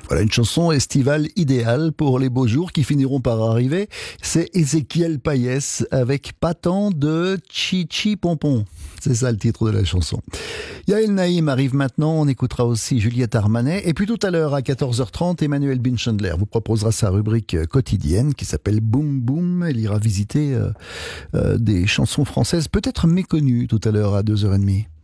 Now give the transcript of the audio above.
Voilà une chanson estivale idéale pour les beaux jours qui finiront par arriver. C'est Ézéchiel Payès avec Pas tant de Chichi Pompon. C'est ça le titre de la chanson. Yael Naïm arrive maintenant. On écoutera aussi Juliette Armanet. Et puis tout à l'heure à 14h30, Emmanuel Binchandler vous proposera sa rubrique quotidienne qui s'appelle Boum Boum. Elle ira visiter des chansons françaises peut-être méconnues tout à l'heure à 2h30.